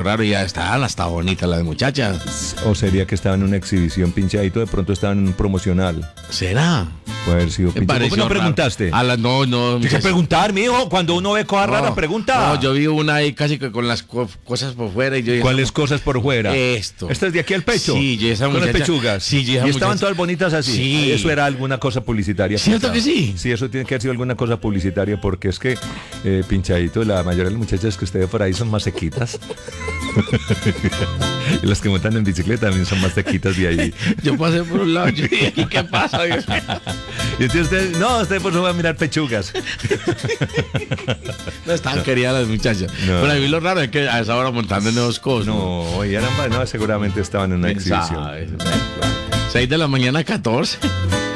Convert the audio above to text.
raro, ya estaban hasta bonitas las muchachas. O sería que estaban en una exhibición pinchadito, de pronto estaban en un promocional. ¿Será? Puede haber sido Me pinchadito. ¿Por qué no pareció preguntaste? raro. No, Tienes que muchacho. preguntar, mijo. Cuando uno ve cosas raras, pregunta. No, yo vi una ahí casi que con las cosas por fuera y yo dije, ¿Cuáles cosas por fuera? Esto. ¿Esta es de aquí al pecho? Sí, yo esa Con las muchacha- pechugas. Sí, yo esa y estaban muchacha- todas bonitas así. Sí. Eso era alguna cosa publicitaria. ¿Cierto que sí? Sí, eso tiene que haber sido alguna cosa publicitaria porque es que pinchadito, la mayoría de las muchachas que usted ve por ahí son más sequitas. Y las que montan en bicicleta también son más sequitas de ahí. Yo pasé por un lado, yo dije, ¿y qué pasa? Y entonces usted por eso va a mirar pechugas. No estaban queridas las muchachas. No. Pero a mí lo raro es que a esa hora montando en nuevos cosas. No, y eran, no, seguramente estaban en una exhibición. 6 de la mañana, 14.